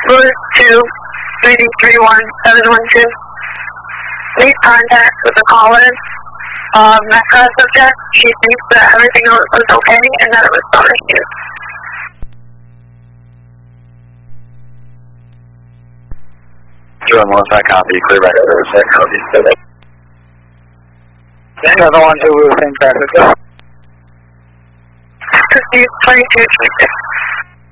Louis 2-3D31712. Made contact with the caller. MECA subject. She thinks that everything was okay and that it was not an issue. Doing most of that copy, clear back over the second copy. Another one who was in traffic. Confused 2226.